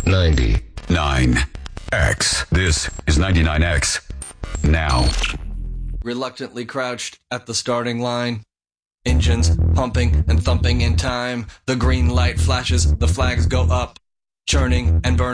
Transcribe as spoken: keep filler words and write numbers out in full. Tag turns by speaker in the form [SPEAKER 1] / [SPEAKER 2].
[SPEAKER 1] ninety-nine X. This is ninety-nine X. Now.
[SPEAKER 2] Reluctantly crouched at the starting line. Engines pumping and thumping in time. The green light flashes, the flags go up. Churning and burning.